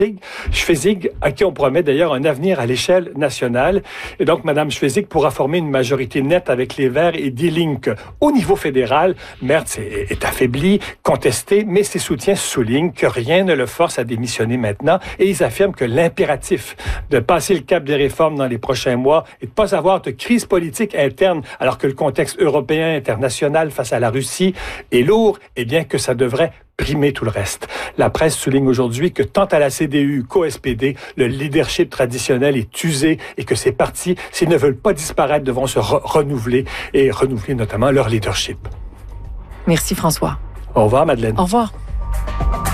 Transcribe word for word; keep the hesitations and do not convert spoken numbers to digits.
Schwesig, à qui on promet d'ailleurs un avenir à l'échelle nationale. Et donc, Mme Schwesig pourra former une majorité nette avec les Verts et Die Linke. Au niveau fédéral, Merz est, est affaibli, contesté, mais ses soutiens soulignent que rien ne le force à démissionner maintenant et ils affirment que l'impératif de passer le cap des réformes dans les prochains mois et de ne pas avoir de crise politique interne alors que le contexte européen, international face à la Russie est lourd, eh bien que ça devrait primer tout le reste. La presse souligne aujourd'hui que tant à la C D U qu'au S P D, le leadership traditionnel est usé et que ces partis, s'ils ne veulent pas disparaître, devront se re- renouveler et renouveler notamment leur leadership. Merci François. Au revoir Madeleine. Au revoir.